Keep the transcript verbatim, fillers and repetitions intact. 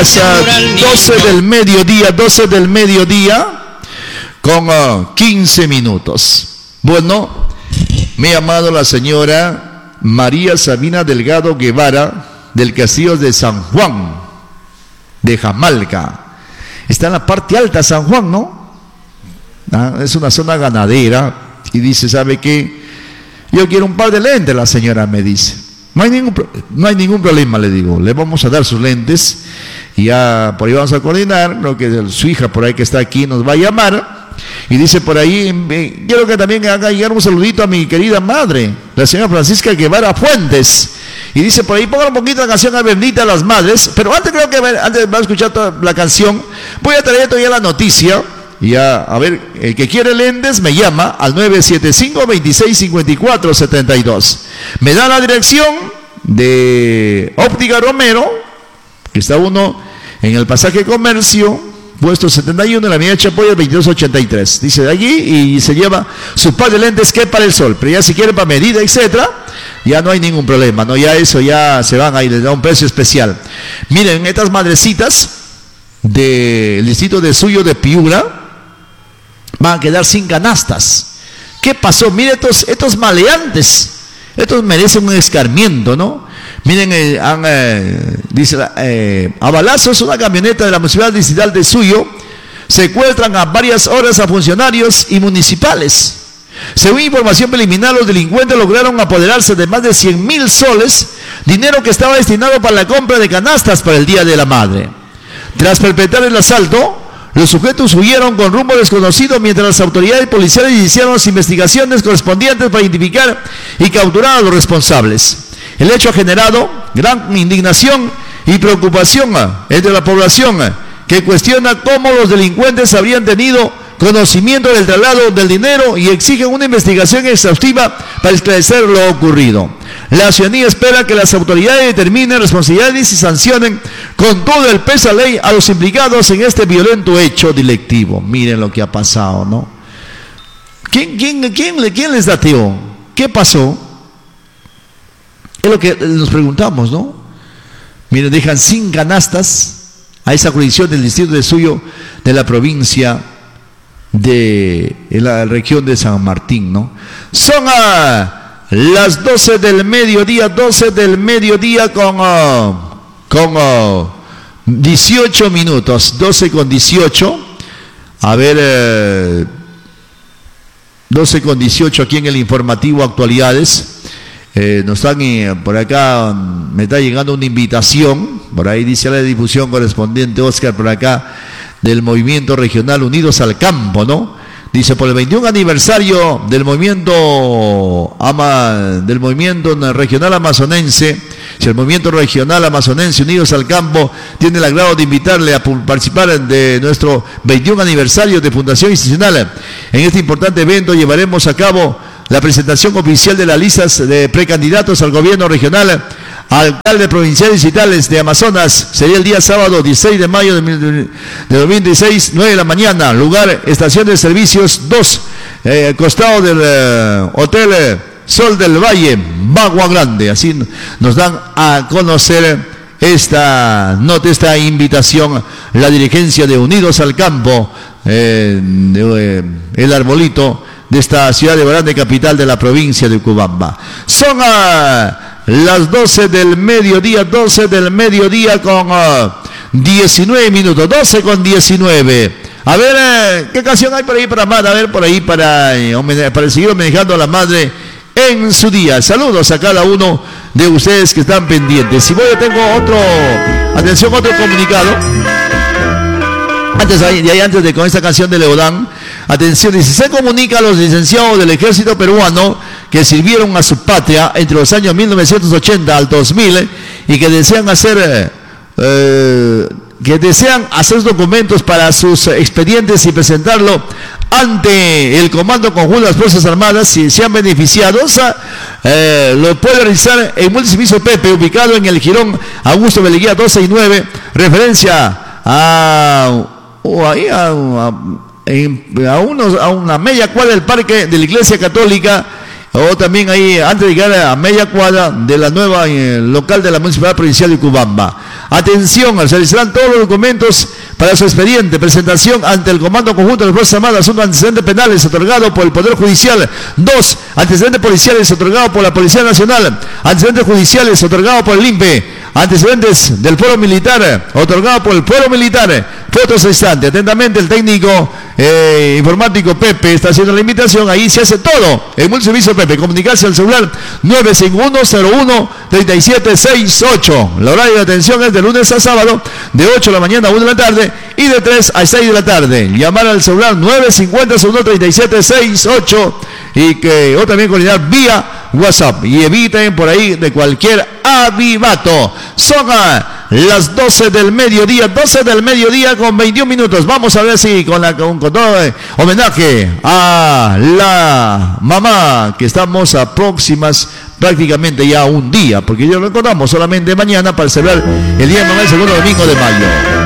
las uh, doce del mediodía, doce del mediodía, con uh, quince minutos. Bueno, me ha llamado la señora María Sabina Delgado Guevara, del Castillo de San Juan, de Jamalca. Está en la parte alta de San Juan, ¿no? ¿Ah? Es una zona ganadera. Y dice, ¿sabe qué? Yo quiero un par de lentes, la señora me dice. No hay ningún, no hay ningún problema, le digo. Le vamos a dar sus lentes y ya por ahí vamos a coordinar. Creo que su hija por ahí que está aquí nos va a llamar. Y dice por ahí, quiero que también haga llegar un saludito a mi querida madre, la señora Francisca Guevara Fuentes. Y dice por ahí, pongan un poquito la canción a Bendita a las Madres. Pero antes creo que, antes de escuchar toda la canción, voy a traer todavía la noticia. Ya, a ver, el que quiere lentes me llama al nueve siete cinco, veintiséis cincuenta y cuatro setenta y dos. Me da la dirección de Óptica Romero, que está uno en el pasaje Comercio, puesto setenta y uno, en la avenida Chapoya, veintidós ochenta y tres. Dice de allí y se lleva su par de lentes que para el sol. Pero ya si quiere para medida, etcétera, ya no hay ningún problema, ¿no? Ya eso ya se van ahí, les da un precio especial. Miren, estas madrecitas del distrito de Suyo de Piura van a quedar sin canastas. ¿Qué pasó? Miren estos, estos maleantes. Estos merecen un escarmiento, ¿no? Miren, eh, han, eh, dice, eh, a balazos una camioneta de la Municipalidad Distrital de Suyo secuestran a varias horas a funcionarios y municipales. Según información preliminar, los delincuentes lograron apoderarse de más de cien mil soles, dinero que estaba destinado para la compra de canastas para el Día de la Madre. Tras perpetrar el asalto, los sujetos huyeron con rumbo desconocido mientras las autoridades policiales iniciaron las investigaciones correspondientes para identificar y capturar a los responsables. El hecho ha generado gran indignación y preocupación entre la población, que cuestiona cómo los delincuentes habrían tenido conocimiento del traslado del dinero y exigen una investigación exhaustiva para esclarecer lo ocurrido. La ciudadanía espera que las autoridades determinen responsabilidades y sancionen con todo el peso de la ley a los implicados en este violento hecho delictivo. Miren lo que ha pasado, ¿no? ¿Quién, quién, quién, quién les dateó? ¿Qué pasó? Es lo que nos preguntamos, ¿no? Miren, dejan sin canastas a esa jurisdicción del distrito de Suyo de la provincia de la región de San Martín, ¿no? Son a las doce del mediodía, doce del mediodía con, uh, con uh, dieciocho minutos, doce con dieciocho. A ver, eh, doce con dieciocho aquí en el informativo Actualidades. Eh, nos están eh, por acá, um, me está llegando una invitación, por ahí dice la difusión correspondiente, Oscar, por acá, del Movimiento Regional Unidos al Campo, ¿no? Dice, por el veintiún aniversario del movimiento ama, del movimiento regional amazonense, si el movimiento regional amazonense Unidos al Campo tiene el agrado de invitarle a participar de nuestro veintiún aniversario de fundación institucional. En este importante evento llevaremos a cabo la presentación oficial de las listas de precandidatos al gobierno regional, alcalde provincial y distritales de Amazonas. Sería el día sábado dieciséis de mayo de dos mil dieciséis, nueve de la mañana. Lugar, estación de servicios dos, eh, costado del eh, Hotel eh, Sol del Valle, Bagua Grande. Así nos dan a conocer esta nota, esta invitación, la dirigencia de Unidos al Campo, eh, de, eh, el arbolito de esta ciudad de Barande, capital de la provincia de Cubamba. Son a las doce del mediodía, doce del mediodía con uh, diecinueve minutos, doce con diecinueve. A ver, eh, ¿qué canción hay por ahí para madre? A ver, por ahí para, eh, para seguir homenajeando a la madre en su día. Saludos a cada uno de ustedes que están pendientes. Si voy, yo tengo otro, atención, otro comunicado. Antes, de ahí, antes de con esta canción de Leodán, atención, dice, se comunica a los licenciados del ejército peruano que sirvieron a su patria entre los años mil novecientos ochenta al dos mil y que desean hacer eh, que desean hacer documentos para sus expedientes y presentarlo ante el Comando Conjunto de las Fuerzas Armadas. Si sean beneficiados, eh, lo puede realizar en Multiservicio Pepe, ubicado en el Jirón Augusto Beleguía doce y nueve, referencia a o ahí a, a, a, unos, a una media cuadra del parque de la Iglesia Católica, o también ahí antes de llegar a media cuadra de la nueva eh, local de la Municipalidad Provincial de Cubamba. Atención, se realizarán todos los documentos para su expediente, presentación ante el Comando Conjunto de las Fuerzas Armadas, asunto de antecedentes penales otorgado por el Poder Judicial. Dos, antecedentes policiales otorgado por la Policía Nacional, antecedentes judiciales otorgado por el I N P E, antecedentes del Fuero Militar otorgado por el Fuero Militar. Fotos a instante. Atentamente el técnico eh, informático Pepe está haciendo la invitación. Ahí se hace todo en Multiservicio Pepe. Comunicarse al celular nueve cinco uno cero uno tres siete seis ocho. La horario de atención es de lunes a sábado de ocho de la mañana a una de la tarde y de tres a seis de la tarde. Llamar al celular nueve cinco cero cero uno tres siete seis ocho y que o también coordinar vía WhatsApp y eviten por ahí de cualquier avivato. Son a las doce del mediodía, doce del mediodía con veintiún minutos. Vamos a ver si con, la, con, con todo eh, homenaje a la mamá, que estamos a próximas prácticamente ya un día, porque ya lo recordamos solamente mañana para celebrar el Día de Mamá el segundo domingo de mayo.